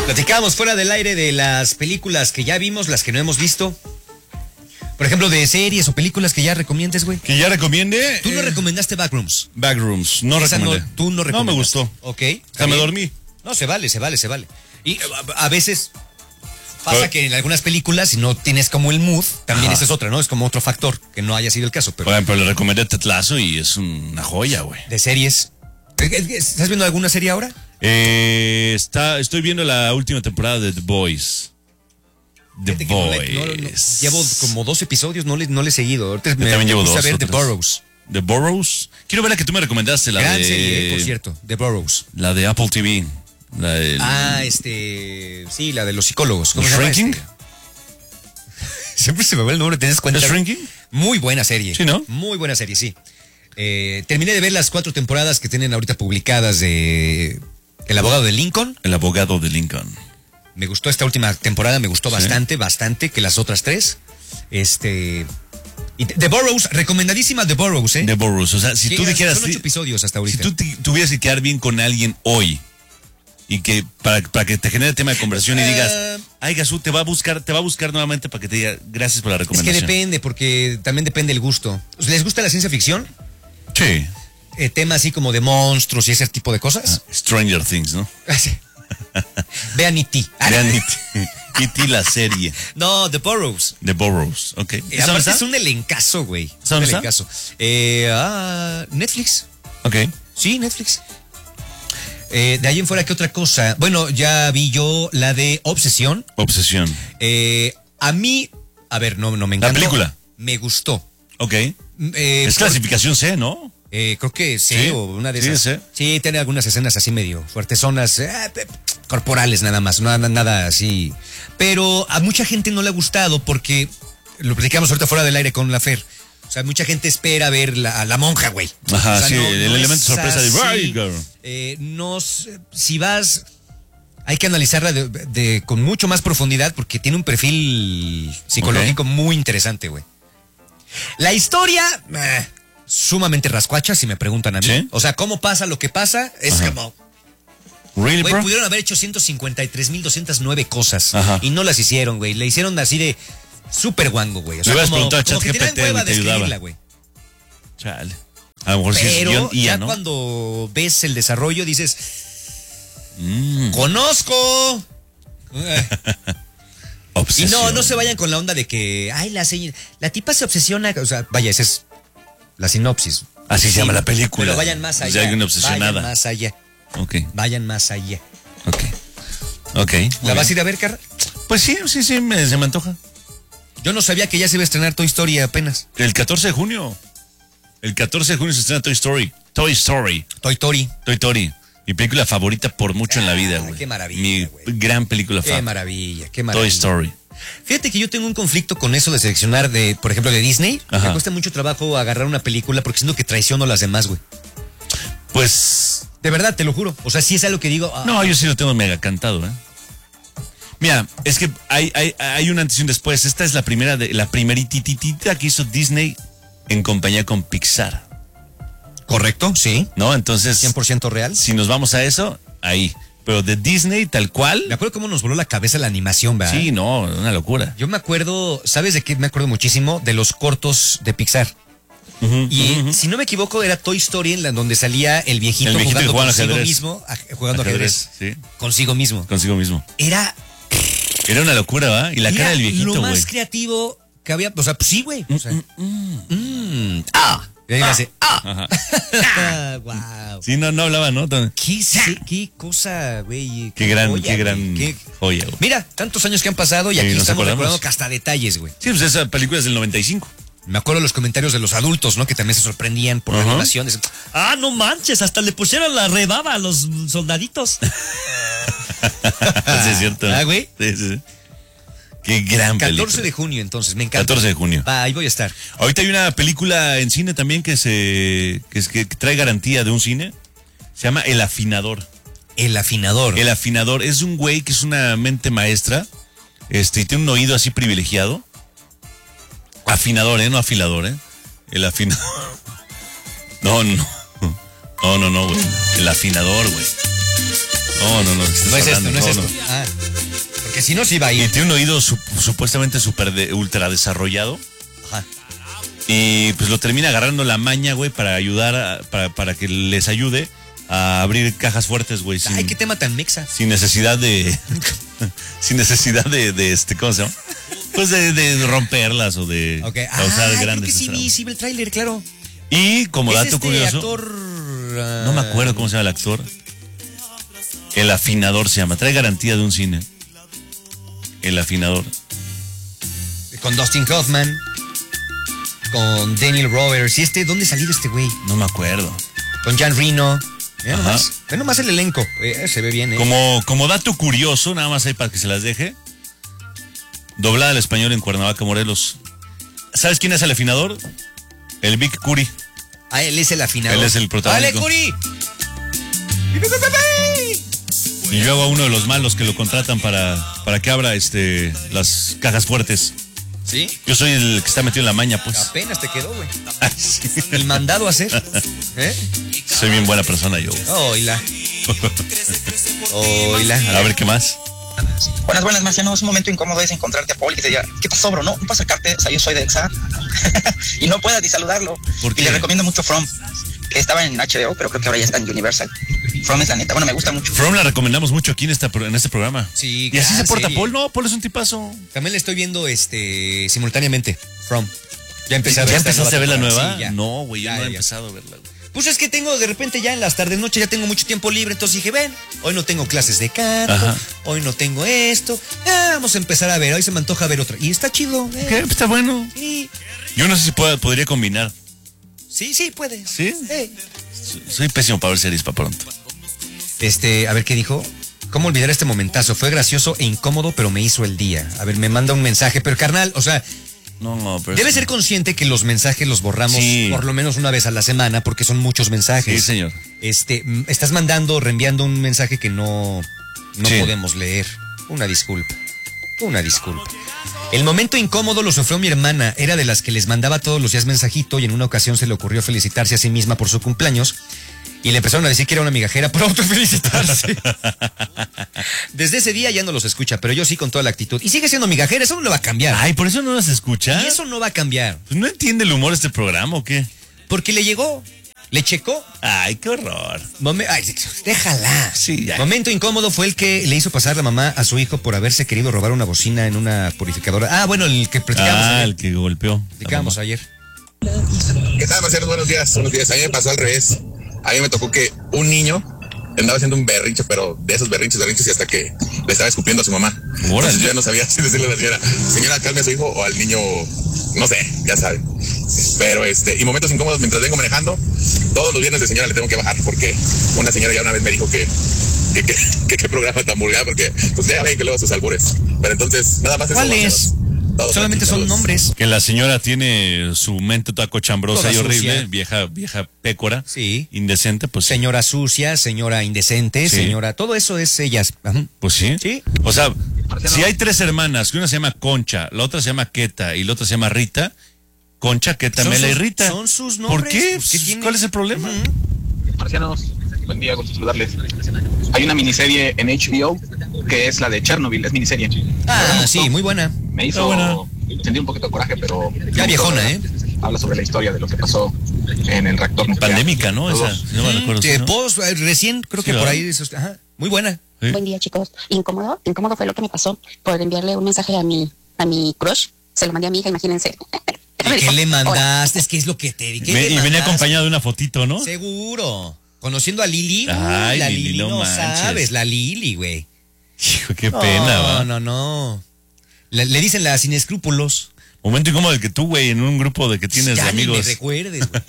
Platicábamos fuera del aire de las películas que ya vimos, las que no hemos visto. Por ejemplo, de series o películas que ya recomiendes, güey. ¿Que ya recomiende? Tú no recomendaste Backrooms. Backrooms, no recomendé. Tú no recomendaste. No me gustó. Ok. O sea, me dormí. No, se vale. Y a veces pasa que en algunas películas, si no tienes como el mood, también esa es otra, ¿no? Es como otro factor, que no haya sido el caso. Pero Por ejemplo, le recomendé Ted Lasso y es una joya, güey. de series. ¿Estás viendo alguna serie ahora? Estoy viendo la última temporada de The Boys. The Boys. Llevo como 2 episodios, no le he seguido. Ahorita Yo también llevo 2. A ver The Burrows. The Burrows. Quiero ver la que tú me recomendaste, la Gran de... serie, por cierto, The Burrows. La de Apple TV. La del... Sí, la de los psicólogos. ¿Cómo ¿The se llama? Shrinking? Siempre se me va el nombre, ¿te das cuenta? ¿The Shrinking? Muy buena serie. Sí, ¿no? Muy buena serie, sí. Terminé de ver las 4 temporadas que tienen ahorita publicadas de El abogado de Lincoln. El abogado de Lincoln. Me gustó esta última temporada, me gustó bastante que las otras 3. Y The Burrows, recomendadísima The Burrows, ¿eh? The Burrows. O sea, si tú dijeras... Son 8 episodios hasta ahorita. Si tú tuvieras que quedar bien con alguien hoy y que para que te genere tema de conversación y digas, ay, Gazú, te va a buscar nuevamente para que te diga gracias por la recomendación. Es que depende, porque también depende el gusto. ¿Les gusta la ciencia ficción? Sí. Temas así como de monstruos y ese tipo de cosas. Stranger Things, ¿no? Vean E.T. Vean E.T. la serie. No, The Burrows. The Burrows, ok. Aparte es un elencazo, güey. ¿Dónde está? Elencazo. Netflix. Ok. Sí, Netflix. De ahí en fuera, ¿qué otra cosa? Bueno, ya vi yo la de Obsesión. Obsesión. A mí, a ver, no me encantó. La película. Me gustó. Ok. Es clasificación C, ¿no? Creo que C, o una de esas. Sí, Sí, tiene algunas escenas así medio fuertezonas, corporales nada más, nada así. Pero a mucha gente no le ha gustado porque, lo platicamos ahorita fuera del aire con la Fer, o sea, mucha gente espera ver a la monja, güey. Ajá, o sea, sí, no, el no elemento sorpresa de así. Girl. Si vas, hay que analizarla con mucho más profundidad porque tiene un perfil psicológico muy interesante, güey. La historia... sumamente rascuacha, si me preguntan a mí. ¿Sí? O sea, ¿cómo pasa lo que pasa? Es como... Really, Güey, bro? pudieron haber hecho 153,209 cosas. Ajá. Y no las hicieron, güey. Le hicieron así de súper guango, güey. O sea, Le hubieras como preguntado a que tenían ChatGPT, hueva güey, de te ayudaba. escribirla, güey. Chale. A lo mejor sí es Pero guión IA, ya ¿no? cuando ves el desarrollo dices... ¡Conozco! Y Obsesión. no se vayan con la onda de que... Ay, la tipa se obsesiona... O sea, vaya, esa es la sinopsis. Así se llama la película. Pero vayan más allá. O sea, hay una obsesionada. Vayan más allá. Ok. Vayan más allá. Ok. ¿La vas a ir a ver, Carla? Pues sí, se me antoja. Yo no sabía que ya se iba a estrenar Toy Story apenas. El 14 de junio. El 14 de junio se estrena Toy Story. Toy Story. Mi película favorita por mucho en la vida, güey. Qué maravilla, Mi güey. gran película Qué favorita. maravilla. Toy Story. Fíjate que yo tengo un conflicto con eso de seleccionar, por ejemplo, de Disney. Ajá. Me cuesta mucho trabajo agarrar una película porque siento que traiciono a las demás, güey. Pues... De verdad, te lo juro. O sea, sí es algo que digo... No, yo sí lo tengo mega cantado, ¿eh? Mira, es que hay un antes y un después. Esta es la primerititita que hizo Disney en compañía con Pixar. ¿Correcto? Sí. ¿No? Entonces... 100% real. Si nos vamos a eso, ahí. Pero de Disney, tal cual... Me acuerdo cómo nos voló la cabeza la animación, ¿verdad? Sí, no, una locura. Yo me acuerdo, ¿sabes de qué? Me acuerdo muchísimo de los cortos de Pixar. Si no me equivoco, era Toy Story en donde salía el viejito jugando consigo mismo, jugando ajedrez. Sí. Consigo mismo. Era una locura, ¿va? Y la cara del viejito, güey. Lo más creativo que había. O sea, pues sí, güey. O sea, Y ahí me hace, wow. Sí, no hablaba, ¿no? Qué cosa, güey. Qué gran joya, güey. Mira, tantos años que han pasado y aquí estamos recordando que hasta detalles, güey. Sí, pues esa película es del 95. Me acuerdo los comentarios de los adultos, ¿no? Que también se sorprendían por la animación. No manches, hasta le pusieron la rebaba a los soldaditos. Sí, es cierto. Güey. Sí. Qué gran película. 14 de junio, entonces, me encanta. 14 de junio. Ahí voy a estar. Ahorita hay una película en cine también que trae garantía de un cine. Se llama El Afinador. El Afinador. El Afinador es un güey que es una mente maestra, y tiene un oído así privilegiado. Afinador, no afilador, El afinador. No, güey. El Afinador, güey. No, No es esto, no es esto. Ah, porque si no, sí va a Y ir. tiene un oído supuestamente ultra desarrollado. Ajá. Y pues lo termina agarrando la maña, güey, para ayudar, para que les ayude a abrir cajas fuertes, güey. Ay, qué tema tan mexa. Sin necesidad de... sin necesidad de ¿cómo se llama? Pues de romperlas o de causar grandes creo que estragos. sí vi el tráiler, claro. Y como Es dato curioso... actor... No me acuerdo cómo se llama el actor. El Afinador se llama. Trae garantía de un cine. El Afinador. Con Dustin Hoffman. Con Daniel Roberts. ¿Y dónde salió este güey? No me acuerdo. Con Jan Reno. Ve Ajá. nomás. Ve nomás el elenco. Se ve bien, Como dato curioso, nada más ahí para que se las deje. Doblada al español en Cuernavaca, Morelos. ¿Sabes quién es el Afinador? El Vic Curi. Ah, él es el afinador. Él es el protagonista. ¡Dale, Curi! Y luego a uno de los malos que lo contratan para que abra las cajas fuertes. ¿Sí? Yo soy el que está metido en la maña, pues. Apenas te quedó, güey. Sí. El mandado a hacer. Soy bien buena persona yo. Oila. Oila. A ver qué más. Buenas, Marciano. Un momento incómodo es encontrarte a Paul y te diga, ¿qué pasó, bro? No puedo acercarte, o sea, yo soy de EXA. Y no puedas ni saludarlo. ¿Por qué? Y le recomiendo mucho From. Estaba en HBO, pero creo que ahora ya está en Universal. From es la neta, bueno, me gusta mucho. From la recomendamos mucho aquí en este programa. Sí, y así se porta serie. Paul. No, Paul es un tipazo. También le estoy viendo simultáneamente. From. Ya empecé a ver. ¿Ya esta empezaste a ver la temporada. nueva? Sí, ya. No, güey, yo Ya, no he ya. empezado a verla, güey. Pues es que tengo de repente ya en las tardes noche ya tengo mucho tiempo libre, entonces dije, ven, hoy no tengo clases de canto, Ajá. hoy no tengo esto, vamos a empezar a ver, hoy se me antoja ver otra. Y está chido. ¿Qué? Está bueno. Sí, Yo no sé si podría combinar. sí, puedes. ¿Sí? Soy pésimo para ver series para pronto. A ver qué dijo. ¿Cómo olvidar este momentazo? Fue gracioso e incómodo, pero me hizo el día. A ver, me manda un mensaje, pero carnal, o sea, No, pero... debe ser consciente que los mensajes los borramos Sí. por lo menos una vez a la semana porque son muchos mensajes. Sí, señor. Estás reenviando un mensaje que no Sí. podemos leer. Una disculpa. El momento incómodo lo sufrió mi hermana. Era de las que les mandaba todos los días mensajito y en una ocasión se le ocurrió felicitarse a sí misma por su cumpleaños. Y le empezaron a decir que era una migajera por autofelicitarse. Desde ese día ya no los escucha, pero yo sí con toda la actitud. Y sigue siendo migajera, eso no lo va a cambiar. Ay, ¿por eso no las escucha? Y eso no va a cambiar. Pues no entiende el humor de este programa, ¿o qué? Porque le llegó, le checó. Ay, qué horror. Ay, déjala. Sí, ya. Momento incómodo fue el que le hizo pasar la mamá a su hijo por haberse querido robar una bocina en una purificadora. Ah, bueno, el que platicábamos ayer. El que golpeó. Platicábamos ayer. ¿Qué tal, Marcelo? Buenos días. A mí me pasó al revés. A mí me tocó que un niño andaba haciendo un berrinche, pero de esos berrinches y hasta que le estaba escupiendo a su mamá. Entonces yo ya no sabía si decirle a la señora, calme a su hijo, o al niño, no sé, ya sabe. Pero y momentos incómodos mientras vengo manejando, todos los viernes de señora le tengo que bajar, porque una señora ya una vez me dijo que qué programa tan vulgar, porque pues ya ven que luego sus albures. Pero entonces, nada más eso. ¿Cuál es? Todos Solamente aquí, son todos. nombres. Que la señora tiene su mente toda cochambrosa Toda y horrible, sucia. vieja pécora, Sí. indecente, pues Señora sucia, señora indecente, Sí. señora... Todo eso es ellas. Ajá. Pues sí. Sí. O sea, si hay tres hermanas, que una se llama Concha, la otra se llama Queta y la otra se llama Rita, Concha, Queta, Son Mela y sus- Rita. son sus ¿Por nombres, qué? pues, ¿qué tiene? ¿Cuál es el problema? Marcianos, buen día, gusto saludarles. Hay una miniserie en HBO que es la de Chernobyl, es miniserie. Ah, sí, muy buena. Me hizo buena. sentí un poquito de coraje, pero Ya viejona, ¿eh? habla sobre la historia de lo que pasó en el reactor nuclear. Pandémica, ¿no? Esa, Saludos. si no me recuerdo. ¿sí, no? Recién, creo Sí, que por ¿verdad? ahí... Ajá, muy buena. Sí. Buen día, chicos. Incómodo fue lo que me pasó por enviarle un mensaje a mi crush. Se lo mandé a mi hija, imagínense. ¿Y qué le mandaste? Es que es lo que te dije. Y venía acompañado de una fotito, ¿no? Seguro. Conociendo a Lili. Ay, la Lili, Lili no no manches. sabes, la Lili, güey. Hijo, qué pena, ¿va? No. Le dicen la sin escrúpulos. Momento incómodo el que tú, güey, en un grupo de que tienes Ya de amigos. ni me recuerdes, güey.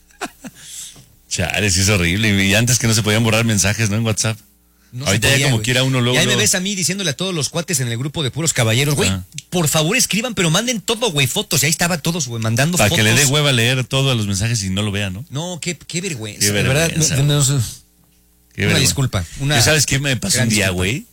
Chale, sí es horrible. Y antes que no se podían borrar mensajes, ¿no? En WhatsApp. No se Ahorita ya podía, como güey. quiera uno luego. Y ahí me luego- ves a mí diciéndole a todos los cuates en el grupo de puros caballeros, güey, Ah. por favor escriban, pero manden todo, güey, fotos. Y ahí estaban todos, güey, mandando Para fotos. que le dé hueva leer todos los mensajes y no lo vea, ¿no? No, qué vergüenza. Qué de verdad, vergüenza, Qué una vergüenza. disculpa. ¿Tú sabes qué me pasó gran un día, disculpa. güey?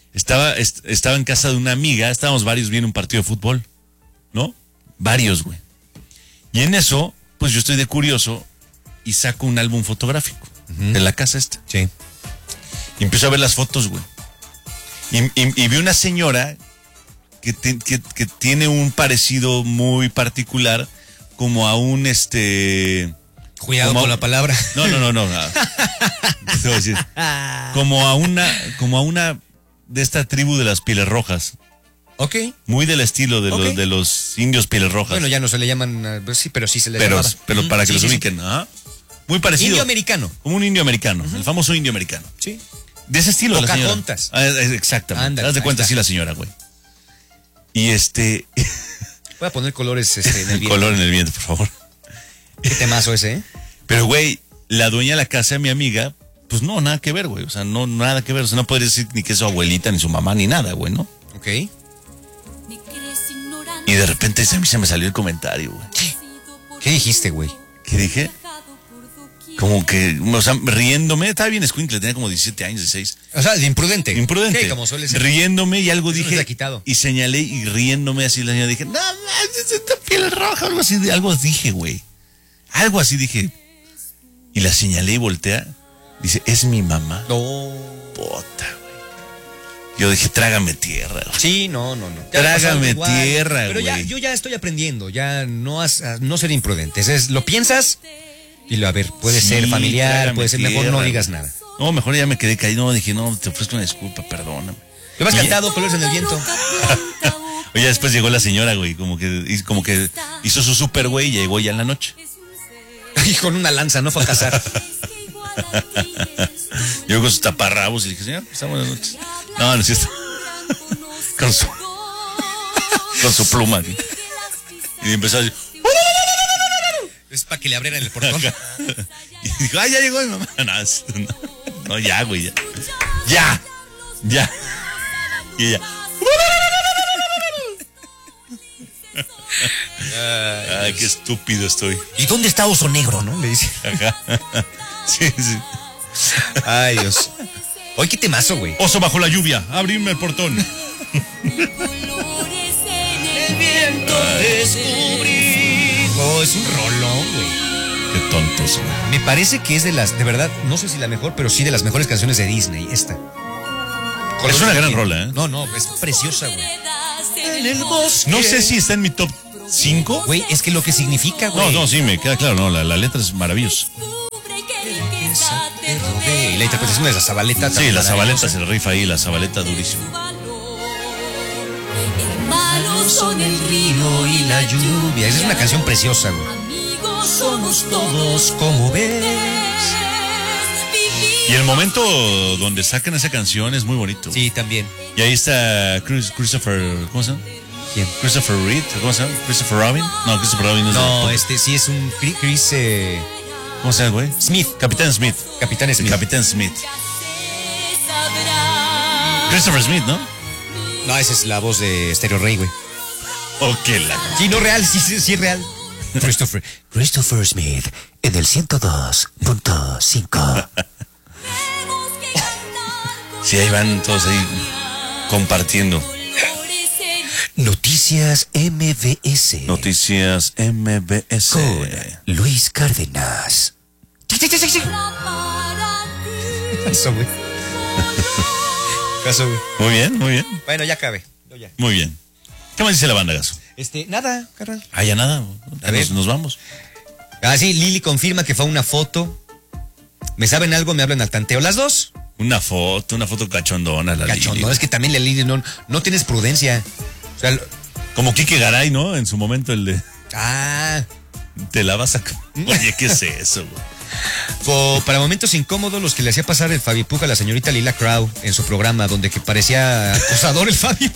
Estaba en casa de una amiga, estábamos varios viendo un partido de fútbol, ¿no? Varios, güey. Y en eso, pues yo estoy de curioso y saco un álbum fotográfico de la casa esta. Sí. Y empiezo a ver las fotos, güey. Y vi una señora que tiene un parecido muy particular como a un Cuidado con la palabra. No. Te voy a decir. Como a una de esta tribu de las pieles rojas. Ok. Muy del estilo de los indios pieles rojas. Bueno, ya no se le llaman, sí, pero sí se le pero, llamaba. pero para que Sí, los sí, sí. ubiquen, ¿ah? Muy parecido. Indio americano. Como un indio americano, el famoso indio americano. Sí. De ese estilo, la señora. Pocahontas. Exactamente. Ándale, Haz de ahí cuenta está. así la señora, güey. Y Voy a poner colores en el el viento. color en el viento, por favor. Qué temazo ese, ¿eh? Pero, güey, la dueña de la casa de mi amiga, pues no, nada que ver, güey. O sea, no, nada que ver. O sea, no podría decir ni que es su abuelita, ni su mamá, ni nada, güey, ¿no? Ok. Y de repente a mí se me salió el comentario, güey. ¿Qué dijiste, güey? ¿Qué dije? Como que, o sea, riéndome, estaba bien escuincle, tenía como 17 años, 16. O sea, de imprudente. Imprudente. Sí, como suele ser. Riéndome y algo Eso no dije. se ha quitado. Y señalé y riéndome así la señora dije, no, es esta piel roja, algo así, algo dije, güey. Algo así dije. Y la señalé y voltea. Dice, es mi mamá. No. Puta, güey. Yo dije, trágame tierra, güey. Sí, no. Trágame Igual. tierra, Pero ya, güey. yo ya estoy aprendiendo, ya no a no ser imprudente. Lo piensas y a ver, puede Sí, ser familiar, trágame puede ser mejor, no tierra, digas güey. nada. No, mejor ya me quedé caído. No, dije, no, te ofrezco una disculpa, perdóname. ¿Lo has Y- cantado, Colores en el Viento? Oye, después llegó la señora, güey, como que hizo su súper, güey, y llegó ya en la noche. Y con una lanza, no fue a cazar. Llegó con sus taparrabos y le dije, señor, está buenas noches. No, no es cierto. con su pluma. ¿Sí? Y empezó a decir, Es para que le abrieran el portón. y dijo, ya llegó mi mamá. No, ya, güey, ya. Ya. Y ella, ay, qué estúpido estoy. ¿Y dónde está Oso Negro, no? Le dice. Ajá. Sí. Ay, Dios. Oye, qué temazo, güey. Oso bajo la lluvia, abrirme el portón. Oh, es un rolón, güey. Qué tontos, güey. Me parece que es de verdad, no sé si la mejor, pero sí de las mejores canciones de Disney, esta. Es una gran rola, ¿eh? No, es preciosa, güey. No sé si está en mi top 5. Güey, es que lo que significa, güey. No, sí, me queda claro, no, la letra es maravillosa. Y la interpretación de la Zabaleta. Sí, la Zabaleta se rifa ahí, la Zabaleta durísimo. Hermanos son el río y la lluvia. Esa es una canción preciosa, güey. Amigos somos Todos como ves. Y el momento donde sacan esa canción es muy bonito. Sí, también. Y ahí está Christopher, ¿cómo se llama? ¿Quién? Christopher Reed, ¿cómo se llama? Christopher Robin. No, Christopher Robin no es No, de- sí es un Chris ¿Cómo se llama, güey? Smith. Capitán Smith. Capitán Smith. Capitán Smith. Christopher Smith, ¿no? No, esa es la voz de Stereo Rey, güey. Ok, la... Sí, no real, sí real. Christopher Smith en el 102.5. Sí, ahí van todos ahí compartiendo. Noticias MBS. Noticias MBS. Con Luis Cárdenas. Eso, güey. Caso, güey. Muy bien, muy bien. Bueno, ya acabé. Yo ya. Muy bien. ¿Qué más dice la banda, Gaso? Nada, carnal. Ah, ya nada. A ver. Nos vamos. Ah, sí, Lili confirma que fue una foto. ¿Me saben algo? Me hablan al tanteo. Las dos. Una foto cachondona. La Cachondón. Lili. Es que también la Lili no tienes prudencia. O sea, Como Kike Garay, ¿no? En su momento el de... ah, Te la vas a... Oye, ¿qué es eso, güey? para momentos incómodos los que le hacía pasar el Fabi Puja a la señorita Lila Crow en su programa, donde que parecía acosador el Fabi.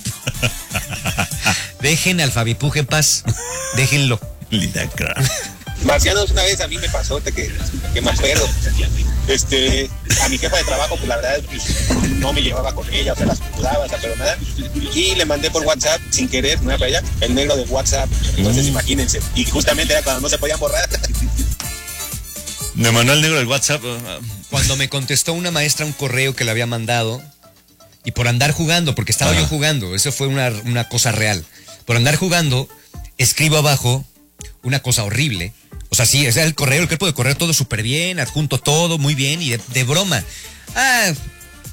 Dejen al Fabi Puja en paz. Déjenlo. Linda cara. Marcianos, una vez a mí me pasó, que me acuerdo, a mi jefa de trabajo, pues la verdad, pues, no me llevaba con ella, o sea, la saludaba, o sea, pero nada, y le mandé por WhatsApp, sin querer, no era para ella, el negro de WhatsApp, entonces imagínense, y justamente era cuando no se podían borrar. Me mandó el negro del WhatsApp. Cuando me contestó una maestra un correo que le había mandado, y por andar jugando, porque estaba Ajá. yo jugando, eso fue una cosa real. Por andar jugando, escribo abajo una cosa horrible. O sea, sí, o sea, el cuerpo de correo todo súper bien, adjunto todo muy bien y de broma.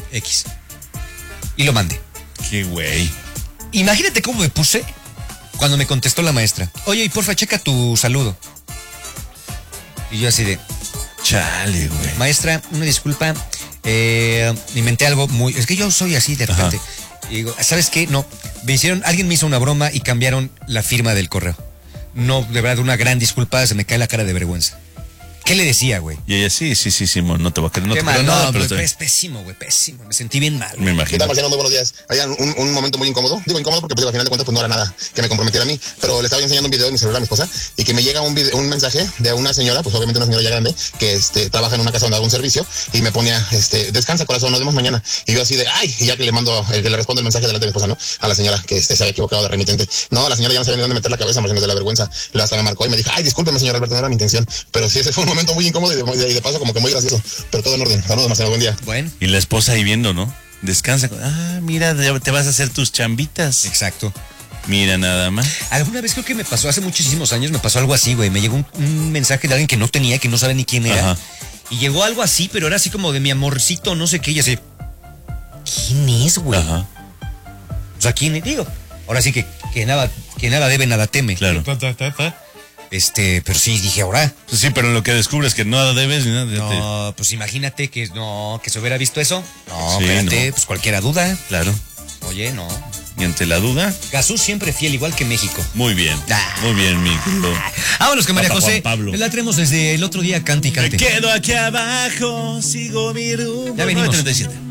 X. Y lo mandé. Qué güey. Imagínate cómo me puse cuando me contestó la maestra. Oye, y porfa, checa tu saludo. Y yo así de... Chale, güey. Maestra, una disculpa. Inventé algo muy... Es que yo soy así de repente. Y digo, ¿sabes qué? No. Alguien me hizo una broma y cambiaron la firma del correo. No, de verdad, una gran disculpa. Se me cae la cara de vergüenza. ¿Qué le decía, güey? Y ella, sí, no te voy a querer, no Qué te mal, quiero nada, pero es pésimo, güey, pésimo. Me sentí bien mal. Me imagino. ¿Qué tal, Marciano? Muy buenos días. Había un momento muy incómodo. Digo incómodo porque pues, al final de cuentas pues no era nada que me comprometiera a mí. Pero le estaba enseñando un video de mi celular a mi esposa y que me llega un mensaje de una señora, pues obviamente una señora ya grande, que trabaja en una casa donde hago un servicio y me ponía, descansa corazón, nos vemos mañana. Y yo así de, ay, y ya que le respondo el mensaje delante de mi esposa, ¿no? A la señora que se había equivocado de remitente. No, la señora ya no sabía ni dónde meter la cabeza, Marciano, de la vergüenza. Hasta me marcó y me dijo, ay, discúlpeme, señor Alberto, no era mi intención. Pero sí, ese fue un momento muy incómodo y de paso como que muy gracioso, pero todo en orden. Saludos, Marcelo, buen día. Bueno. Y la esposa ahí viendo, ¿no? Descansa. Mira, te vas a hacer tus chambitas. Exacto. Mira nada más. Alguna vez creo que me pasó, hace muchísimos años, me pasó algo así, güey. Me llegó un mensaje de alguien que no tenía, que no sabe ni quién era. Ajá. Y llegó algo así, pero era así como de mi amorcito, no sé qué. Y así, ¿quién es, güey? Ajá. O sea, ¿quién es? Digo, ahora sí que nada debe, nada teme. Claro. Pero sí, dije, ahora. Pues sí, pero lo que descubres que nada debes. No, pues imagínate que se hubiera visto eso. No, Sí, espérate, no. pues cualquiera duda. Claro. Oye, no. Y ante la duda, Gazú siempre fiel, igual que México. muy bien. Muy bien, mi querido. Vámonos que María Papa José. Juan Pablo. La traemos desde el otro día, cante y Me cante. quedo aquí abajo, sigo mi rumbo. Ya venimos. 9:37.